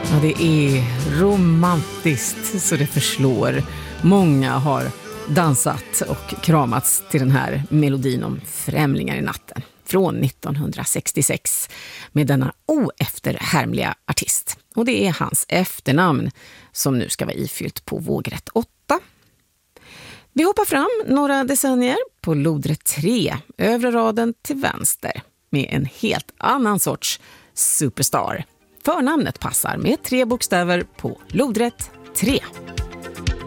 Ja, det är romantiskt så det förslår. Många har dansat och kramats till den här melodin om främlingar i natten från 1966 med denna oefterhärmliga artist. Och det är hans efternamn som nu ska vara ifyllt på vågrätt 8. Vi hoppar fram några decennier på lodrätt 3, övre raden till vänster, med en helt annan sorts superstar. Förnamnet passar med 3 bokstäver på lodrätt 3.